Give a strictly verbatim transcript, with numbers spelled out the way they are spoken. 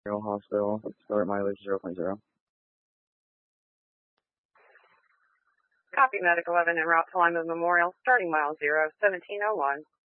Memorial Hospital. Start mileage zero point zero. Copy Medic eleven en route to Lima Memorial, starting mile zero, seventeen oh one.